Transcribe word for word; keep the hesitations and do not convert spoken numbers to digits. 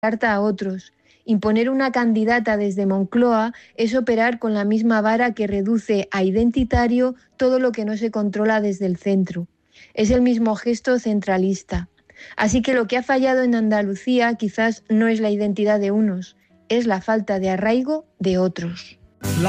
carta a otros. Imponer una candidata desde Moncloa es operar con la misma vara que reduce a identitario todo lo que no se controla desde el centro. Es el mismo gesto centralista. Así que lo que ha fallado en Andalucía quizás no es la identidad de unos, es la falta de arraigo de otros.